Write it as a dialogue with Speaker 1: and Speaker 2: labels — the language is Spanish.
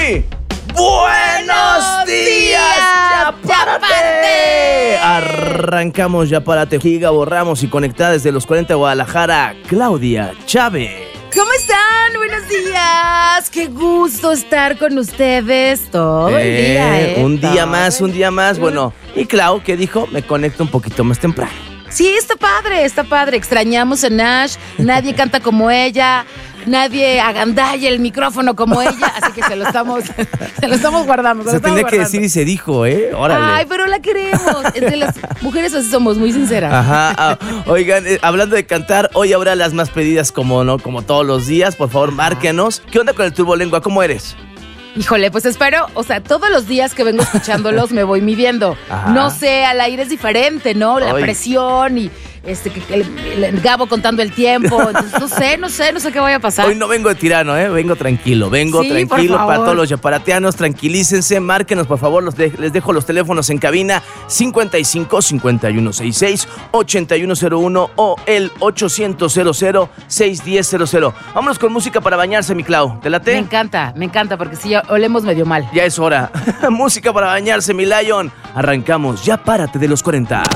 Speaker 1: Muy buenos días, Ya Párate. Arrancamos Ya Párate. Giga Borramos y conectada desde los 40 de Guadalajara, Claudia Chávez.
Speaker 2: ¿Cómo están? Buenos días. Qué gusto estar con ustedes todo el día.
Speaker 1: Un día más. Bueno, y Clau, ¿qué dijo? Me conecto un poquito más temprano.
Speaker 2: Sí, está padre. Extrañamos a Nash. Nadie canta como ella. Nadie agandalla el micrófono como ella. Así que se lo estamos guardando.
Speaker 1: Se tenía que decir y se dijo, Órale.
Speaker 2: Ay, pero la queremos. Entre las mujeres así somos, muy sinceras.
Speaker 1: Ajá. Oigan, hablando de cantar, hoy habrá las más pedidas como todos los días. Por favor, márquenos. ¿Qué onda con el Turbolengua? ¿Cómo eres?
Speaker 2: Híjole, pues espero, todos los días que vengo escuchándolos me voy midiendo.
Speaker 1: Ajá.
Speaker 2: No sé, al aire es diferente, ¿no? La presión y el Gabo contando el tiempo. Entonces, no sé qué vaya a pasar.
Speaker 1: Hoy no vengo de tirano, vengo tranquilo.
Speaker 2: Sí,
Speaker 1: Para todos los yaparateanos, tranquilícense, márquenos, por favor. Les dejo los teléfonos en cabina: 55 5166 8101 o el 800 610 00. Vámonos con música para bañarse, mi Clau. ¿Te late?
Speaker 2: Me encanta, porque si ya olemos medio mal.
Speaker 1: Ya es hora. Música para bañarse, mi Lion. Arrancamos Ya Párate de los 40.